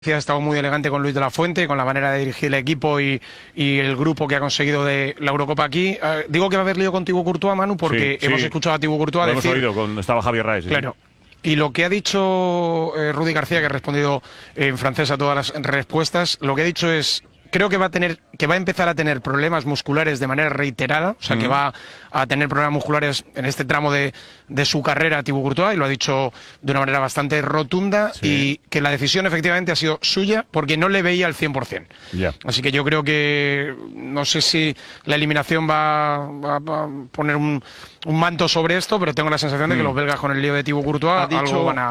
Ha estado muy elegante con Luis de la Fuente, con la manera de dirigir el equipo y el grupo que ha conseguido de la Eurocopa aquí. Digo que va a haber lío con Thibaut Courtois, Manu, porque hemos escuchado a Thibaut Courtois lo decir... hemos oído cuando estaba Javier Raes. Claro. Y lo que ha dicho Rudy García, que ha respondido en francés a todas las respuestas, lo que ha dicho es... Creo que va a empezar a tener problemas musculares de manera reiterada, o sea, que va a tener problemas musculares en este tramo de su carrera Thibaut Courtois, y lo ha dicho de una manera bastante rotunda, y que la decisión efectivamente ha sido suya porque no le veía al 100%. Así que yo creo que no sé si la eliminación va a poner un manto sobre esto, pero tengo la sensación de que los belgas con el lío de Thibaut Courtois algo van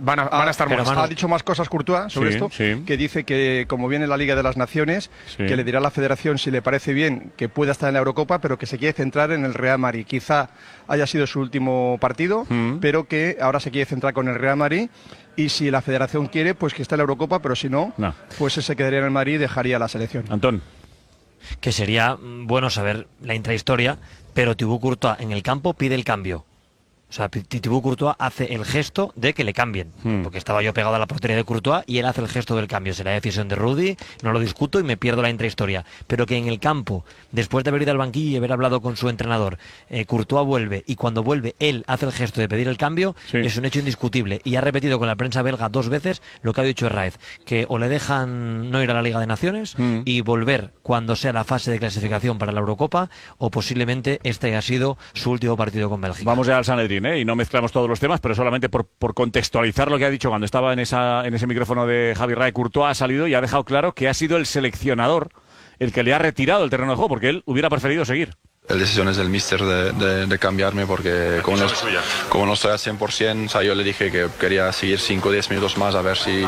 a estar molestos. Ha dicho más cosas Courtois sobre esto, que dice que como viene la Liga de las Naciones, que le dirá a la Federación si le parece bien que pueda estar en la Eurocopa, pero que se quiere centrar en el Real Madrid. Quizá haya sido su último partido, pero que ahora se quiere centrar con el Real Madrid, y si la Federación quiere, pues que esté en la Eurocopa, pero si no, pues se quedaría en el Madrid y dejaría la selección. Antón. Que sería bueno saber la intrahistoria, pero Thibaut Courtois en el campo pide el cambio. O sea, Thibaut Courtois hace el gesto de que le cambien, porque estaba yo pegado a la portería de Courtois y él hace el gesto del cambio. Será decisión de Rudy, no lo discuto y me pierdo la intrahistoria. Pero que en el campo, después de haber ido al banquillo y haber hablado con su entrenador, Courtois vuelve, y cuando vuelve él hace el gesto de pedir el cambio, es un hecho indiscutible. Y ha repetido con la prensa belga 2 veces lo que ha dicho Raez, que o le dejan no ir a la Liga de Naciones y volver cuando sea la fase de clasificación para la Eurocopa, o posiblemente este haya sido su último partido con Bélgica. Vamos ya al Sanedrín, y no mezclamos todos los temas, pero solamente por contextualizar lo que ha dicho cuando estaba en ese micrófono de Javi Rae. Courtois ha salido y ha dejado claro que ha sido el seleccionador el que le ha retirado el terreno de juego, porque él hubiera preferido seguir. La decisión es del míster de cambiarme, porque como no estoy al 100%, o sea, yo le dije que quería seguir 5 o 10 minutos más a ver si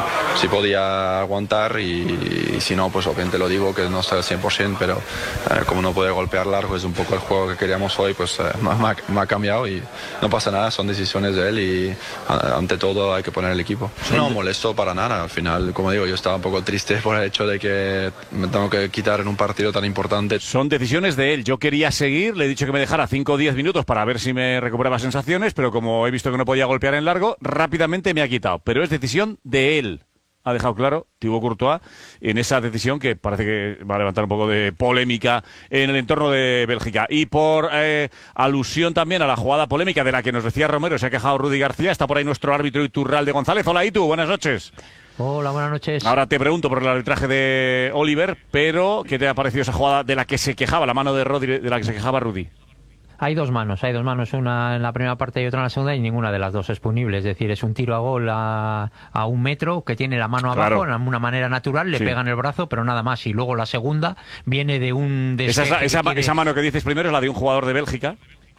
podía aguantar, y si no, pues obviamente lo digo que no estoy al 100%, pero como no puede golpear largo, es un poco el juego que queríamos hoy, pues me ha cambiado y no pasa nada, son decisiones de él y ante todo hay que poner el equipo. No molesto para nada, al final, como digo, yo estaba un poco triste por el hecho de que me tengo que quitar en un partido tan importante. Son decisiones de él, yo quería seguir. Le he dicho que me dejara 5 o 10 minutos para ver si me recuperaba sensaciones, pero como he visto que no podía golpear en largo, rápidamente me ha quitado. Pero es decisión de él. Ha dejado claro Thibaut Courtois en esa decisión que parece que va a levantar un poco de polémica en el entorno de Bélgica. Y por alusión también a la jugada polémica de la que nos decía Romero, se ha quejado Rudy García. Está por ahí nuestro árbitro Iturralde González. Hola, Itu, buenas noches. Hola, buenas noches. Ahora te pregunto por el arbitraje de Oliver, pero ¿qué te ha parecido esa jugada de la que se quejaba, la mano de Rodri, de la que se quejaba Rudy? Hay dos manos, una en la primera parte y otra en la segunda, y ninguna de las dos es punible. Es decir, es un tiro a gol a 1 metro que tiene la mano abajo, de una manera natural, le pega en el brazo, pero nada más. Y luego la segunda viene de un... Esa mano que dices primero es la de un jugador de Bélgica,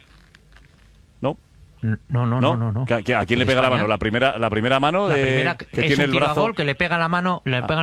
¿no? No. ¿A quién le pega la mano? La primera mano que tiene el brazo. Gol que le pega la mano,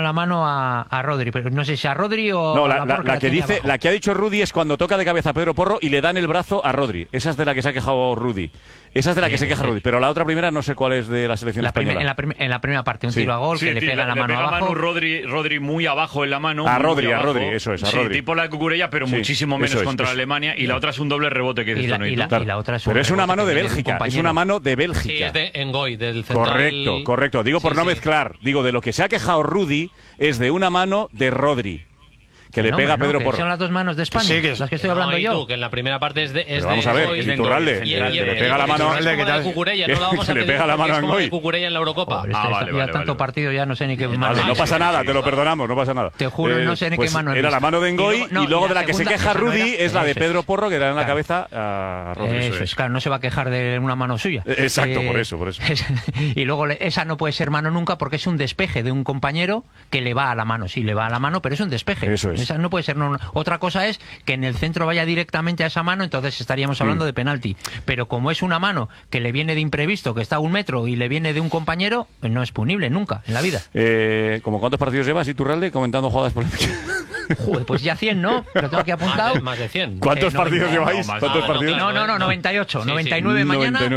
a Rodri, pero no sé si a Rodri o no, a la que ha dicho Rudy es cuando toca de cabeza a Pedro Porro y le dan el brazo a Rodri. Esa es de la que se ha quejado Rudy. Esa es de la que se queja Rudy, pero la otra primera no sé cuál es de la selección española. En la primera parte, un tiro a gol que le pega la mano abajo. Rodri muy abajo en la mano. A Rodri, eso es, a Rodri. Tipo la de Cucurella, pero muchísimo menos contra Alemania, y la otra es un doble rebote que dice la otra es pero es una mano de Bélgica, es una mano de Bélgica. Sí, es de Ngoy, del central. Correcto. Digo por no mezclar. Digo, de lo que se ha quejado Rudy es de una mano de Rodri, que le pega a Pedro Porro. Son las dos manos de España, las que estoy hablando yo. Tú, que en la primera parte es de vamos a ver, Iturralde, le pega la mano a Cucurella, no la vamos a le pega la mano a Ngoy. Cucurella en la Eurocopa. Tanto partido ya no sé ni qué mano. No pasa nada, te lo perdonamos, no pasa nada. Te juro, no sé ni qué mano. Era la mano de Ngoy, y luego de la que se queja Rudy es la de Pedro Porro, que le da en la cabeza a Rodri. Eso es, claro, no se va a quejar de una mano suya. Exacto, por eso. Y luego esa no puede ser mano nunca, porque es un despeje de un compañero que le va a la mano. Sí, le va a la mano, pero es un despeje. Eso es. Esa no puede ser. Otra cosa es que en el centro vaya directamente a esa mano, entonces estaríamos hablando de penalti. Pero como es una mano que le viene de imprevisto, que está a 1 metro y le viene de un compañero, pues no es punible nunca en la vida. ¿Cómo cuántos partidos llevas, Iturralde, comentando jugadas polémicas? Joder, pues ya 100, ¿no? Lo tengo aquí apuntado. Más de 100. ¿Cuántos partidos lleváis? No, 98, 99 mañana. 99.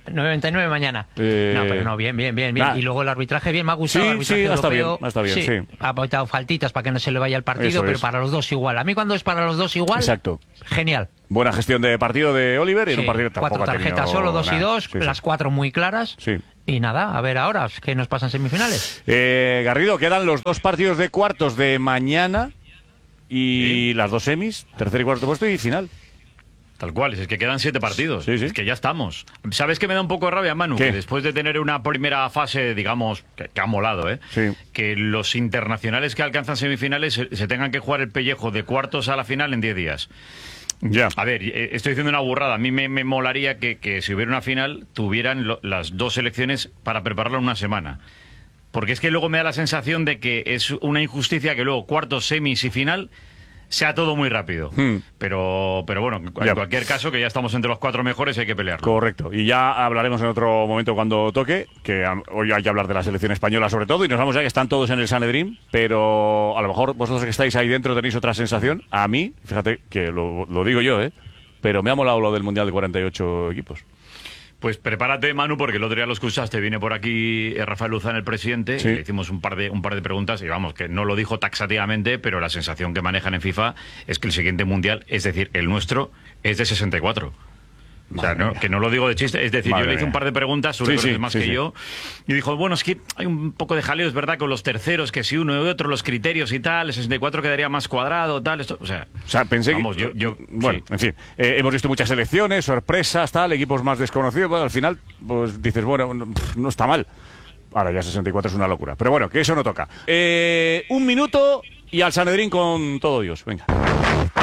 99 mañana. No, pero no, bien. Y luego el arbitraje, bien, me ha gustado. El arbitraje europeo, está bien, sí. Ha aportado faltitas para que no se le vaya el partido, Eso pero es. para los dos igual. A mí cuando es para los dos igual, exacto. Genial. Buena gestión de partido de Oliver y en un partido tampoco 4 tarjetas solo, 2 y 2, las 4 muy claras. Sí. Y nada, a ver ahora, ¿qué nos pasa en semifinales? Garrido, quedan los 2 partidos de cuartos de mañana y las 2 semis, tercer y cuarto puesto y final. Tal cual, es que quedan 7 partidos. Sí. Es que ya estamos. ¿Sabes qué me da un poco de rabia, Manu? ¿Qué? Que después de tener una primera fase, digamos, que ha molado, que los internacionales que alcanzan semifinales se tengan que jugar el pellejo de cuartos a la final en 10 días. Ya. A ver, estoy diciendo una burrada. A mí me molaría que si hubiera una final tuvieran las 2 selecciones para prepararla en una semana. Porque es que luego me da la sensación de que es una injusticia que luego cuartos, semis y final sea todo muy rápido. Pero bueno, en cualquier caso, que ya estamos entre los 4 mejores, hay que pelearlo. Correcto. Y ya hablaremos en otro momento cuando toque, que hoy hay que hablar de la selección española sobre todo, y nos vamos ya que están todos en el Sanedrín, pero a lo mejor vosotros que estáis ahí dentro tenéis otra sensación. A mí, fíjate que lo digo yo, pero me ha molado lo del Mundial de 48 equipos. Pues prepárate, Manu, porque el otro día lo escuchaste. Viene por aquí Rafael Luzán, el presidente, y le hicimos un par de preguntas, y vamos, que no lo dijo taxativamente, pero la sensación que manejan en FIFA es que el siguiente Mundial, es decir, el nuestro, es de 64. O sea, que no lo digo de chiste. Es decir, yo le hice un par de preguntas, tú lo conoces más que yo, y dijo, bueno, es que hay un poco de jaleo, es verdad, con los terceros, que si uno y otro, los criterios y tal, el 64 quedaría más cuadrado, tal, esto, o sea pensé vamos, que... Bueno, en fin, hemos visto muchas selecciones, sorpresas, tal, equipos más desconocidos, bueno, al final, pues dices, bueno, no está mal. Ahora ya 64 es una locura, pero bueno, que eso no toca. 1 minuto y al Sanedrín con todo Dios, venga.